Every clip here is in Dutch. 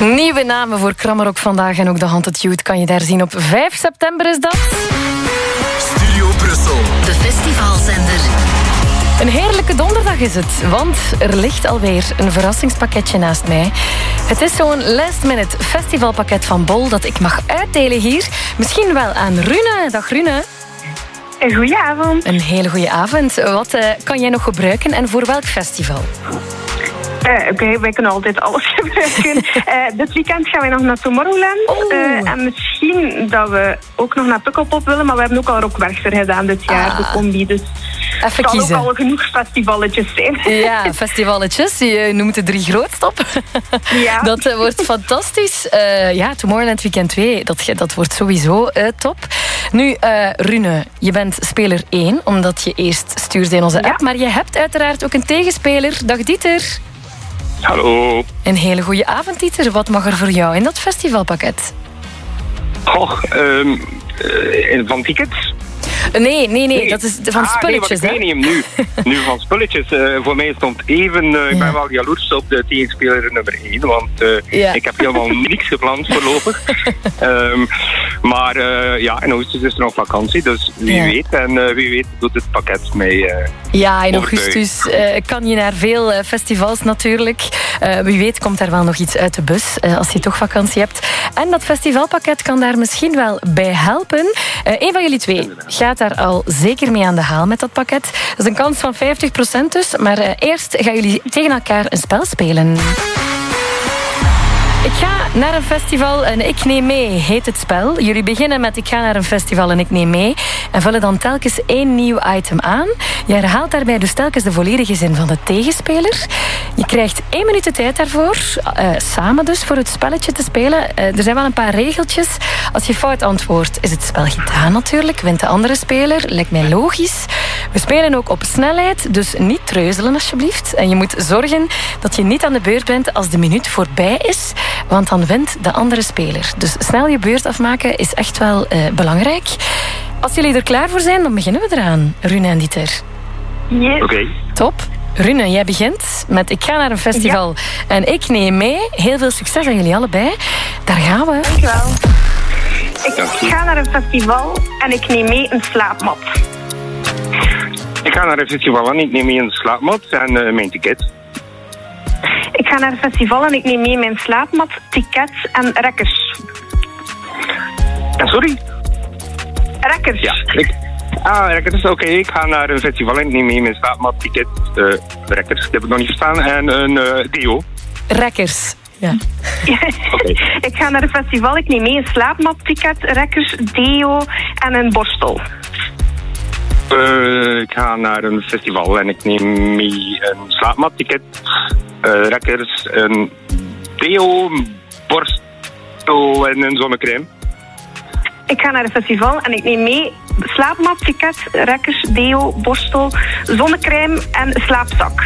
Nieuwe namen voor Krammerok vandaag en ook de Haunted Youth kan je daar zien op 5 september is dat. Studio Brussel. De festivalzender. Een heerlijke donderdag is het, want er ligt alweer een verrassingspakketje naast mij. Het is zo'n last-minute festivalpakket van Bol dat ik mag uitdelen hier. Misschien wel aan Rune. Dag Rune. Een goeie avond. Een hele goede avond. Wat kan jij nog gebruiken en voor welk festival? Oké, wij kunnen altijd alles gebruiken. Dit weekend gaan we nog naar Tomorrowland. En misschien dat we ook nog naar Pukkelpop willen, maar we hebben ook al Rockwerchter gedaan dit jaar, de combi. Dus even er kiezen. kan ook al genoeg festivalletjes zijn. Ja, festivalletjes. Je noemt de 3 grootst op. Ja. Dat wordt fantastisch. Tomorrowland Weekend 2, dat wordt sowieso top. Nu, Rune, je bent speler 1, omdat je eerst stuurde in onze app. Maar je hebt uiteraard ook een tegenspeler. Dag Dieter. Hallo. Een hele goede avond, Dieter. Wat mag er voor jou in dat festivalpakket? Van tickets? Nee, dat is van spulletjes. Nee, ik meen hem nu. Nu van spulletjes. Voor mij stond even... Ik ben wel jaloers op de tegenspeler nummer 1, want ik heb helemaal niks gepland voorlopig. Maar in augustus is er nog vakantie, dus wie weet. En wie weet doet het pakket mij in augustus kan je naar veel festivals natuurlijk. Wie weet komt daar wel nog iets uit de bus als je toch vakantie hebt. En dat festivalpakket kan daar misschien wel bij helpen. Een van jullie twee gaat daar al zeker mee aan de haal met dat pakket. Dat is een kans van 50% dus. Maar eerst gaan jullie tegen elkaar een spel spelen. Ik ga naar een festival en ik neem mee, heet het spel. Jullie beginnen met ik ga naar een festival en ik neem mee. En vullen dan telkens 1 nieuw item aan. Je herhaalt daarbij dus telkens de volledige zin van de tegenspeler. Je krijgt 1 minuut de tijd daarvoor. Samen dus voor het spelletje te spelen. Er zijn wel een paar regeltjes. Als je fout antwoordt, is het spel gedaan natuurlijk. Wint de andere speler. Lijkt mij logisch. We spelen ook op snelheid, dus niet treuzelen alsjeblieft. En je moet zorgen dat je niet aan de beurt bent als de minuut voorbij is. Want dan wint de andere speler. Dus snel je beurt afmaken is echt wel belangrijk. Als jullie er klaar voor zijn, dan beginnen we eraan. Rune en Dieter. Yes. Oké. Top. Rune, jij begint met ik ga naar een festival en ik neem mee. Heel veel succes aan jullie allebei. Daar gaan we. Dankjewel. Ik ga naar een festival en ik neem mee een slaapmat. Ik ga naar een festival en ik neem mee een slaapmat en mijn ticket. Ik ga naar een festival en ik neem mee mijn slaapmat, ticket en rekkers. Sorry? Rekkers. Ja, rekkers. Oké, ik ga naar een festival en ik neem mee mijn slaapmat, ticket, rekkers. Dat heb ik nog niet verstaan. En een deo. Rekkers. Ja. Okay. Ik ga naar een festival, ik neem mee een slaapmat, ticket, rekkers, deo en een borstel. Ik ga naar een festival en ik neem mee een slaapmatticket, rekkers, een deo, een borstel en een zonnecrème. Ik ga naar een festival en ik neem mee slaapmat, ticket, rekkers, deo, borstel, zonnecrème en slaapzak.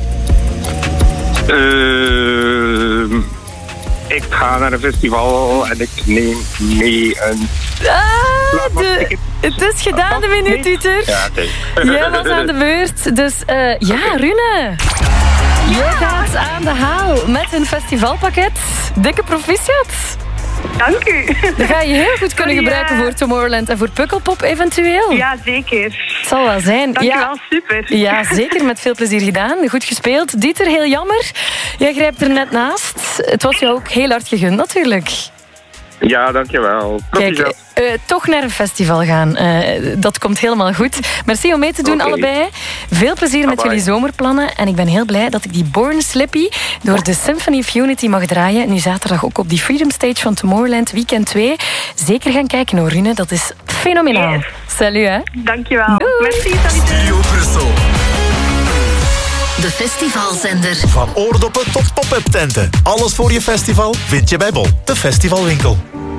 Ik ga naar een festival en ik neem mee een... Het is gedaan, de minuut, Dieter. Ja, oké. Jij was aan de beurt. Dus Rune. Jij gaat aan de haal met een festivalpakket. Dikke proficiat. Dank u. Dat ga je heel goed kunnen gebruiken voor Tomorrowland en voor Pukkelpop eventueel. Ja, zeker. Het zal wel zijn. Dankjewel, super. Ja, zeker. Met veel plezier gedaan. Goed gespeeld. Dieter, heel jammer. Jij grijpt er net naast. Het was jou ook heel hard gegund natuurlijk. Ja, dankjewel. Kijk, toch naar een festival gaan. Dat komt helemaal goed. Merci om mee te doen, allebei. Veel plezier met jullie zomerplannen. En ik ben heel blij dat ik die Born Slippy door de Symphony of Unity mag draaien. Nu zaterdag ook op die Freedom Stage van Tomorrowland Weekend 2. Zeker gaan kijken hoor, Rune. Dat is fenomenaal. Yes. Salut, hè. Dankjewel. Doei. Merci, Studio Brussel. De festivalzender. Van oordoppen tot pop-up tenten. Alles voor je festival vind je bij Bol, de festivalwinkel.